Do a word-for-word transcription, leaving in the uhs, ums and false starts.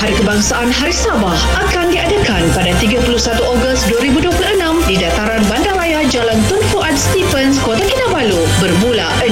Hari Kebangsaan Hari Sabah akan diadakan pada tiga puluh satu Ogos dua ribu dua puluh enam di dataran Bandaraya Jalan Tun Fuad Stephens, Kota Kinabalu bermula